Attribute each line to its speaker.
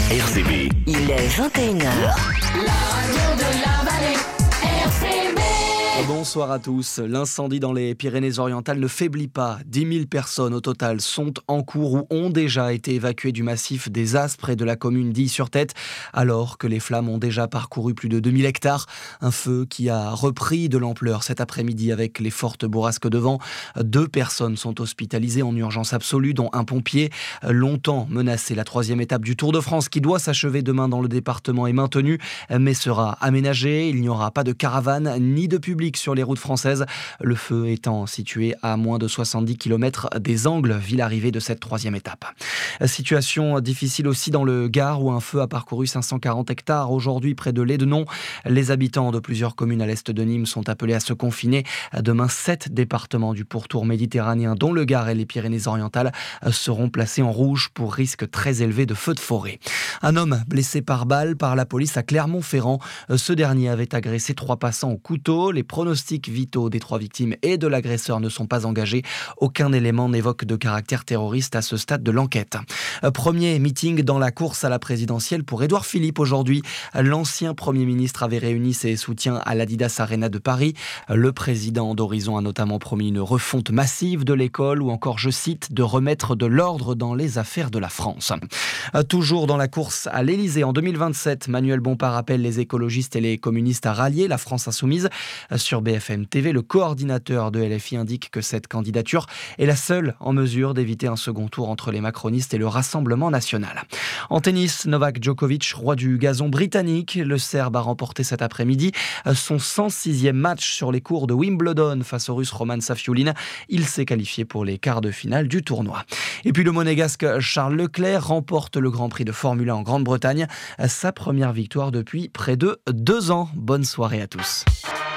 Speaker 1: RCB.
Speaker 2: Il est 21h.
Speaker 3: Bonsoir à tous. L'incendie dans les Pyrénées-Orientales ne faiblit pas. 10 000 personnes au total sont en cours ou ont déjà été évacuées du massif des As près de la commune d'Ille-sur-Tête, alors que les flammes ont déjà parcouru plus de 2000 hectares. Un feu qui a repris de l'ampleur cet après-midi avec les fortes bourrasques de vent. 2 personnes sont hospitalisées en urgence absolue, dont un pompier. Longtemps menacé, la 3e étape du Tour de France qui doit s'achever demain dans le département est maintenue, mais sera aménagée. Il n'y aura pas de caravane ni de public sur les routes françaises, le feu étant situé à moins de 70 km des Angles, ville arrivée de cette 3e étape. Situation difficile aussi dans le Gard où un feu a parcouru 540 hectares aujourd'hui près de Lédenon. Les habitants de plusieurs communes à l'est de Nîmes sont appelés à se confiner. Demain, 7 départements du pourtour méditerranéen, dont le Gard et les Pyrénées-Orientales, seront placés en rouge pour risque très élevé de feux de forêt. Un homme blessé par balle par la police à Clermont-Ferrand. Ce dernier avait agressé 3 passants au couteau. Les pronostics vitaux des 3 victimes et de l'agresseur ne sont pas engagés. Aucun élément n'évoque de caractère terroriste à ce stade de l'enquête. Premier meeting dans la course à la présidentielle pour Édouard Philippe aujourd'hui. L'ancien Premier ministre avait réuni ses soutiens à l'Adidas Arena de Paris. Le président d'Horizon a notamment promis une refonte massive de l'école ou encore, je cite, de remettre de l'ordre dans les affaires de la France. Toujours dans la course à l'Élysée en 2027, Manuel Bompard appelle les écologistes et les communistes à rallier la France insoumise. Sur BFM TV, le coordinateur de LFI indique que cette candidature est la seule en mesure d'éviter un second tour entre les macronistes et le Rassemblement national. En tennis, Novak Djokovic, roi du gazon britannique, le Serbe a remporté cet après-midi son 106e match sur les cours de Wimbledon face au Russe Roman Safiullin. Il s'est qualifié pour les quarts de finale du tournoi. Et puis le monégasque Charles Leclerc remporte le Grand Prix de Formule 1 en Grande-Bretagne, sa première victoire depuis près de 2 ans. Bonne soirée à tous.